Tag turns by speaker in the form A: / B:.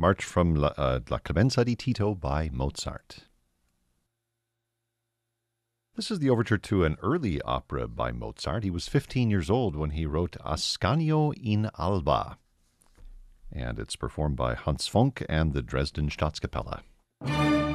A: March from La Clemenza di Tito by Mozart. This is the overture to an early opera by Mozart. He was 15 years old when he wrote Ascanio in Alba, and it's performed by Hans Funk and the Dresden Staatskapelle.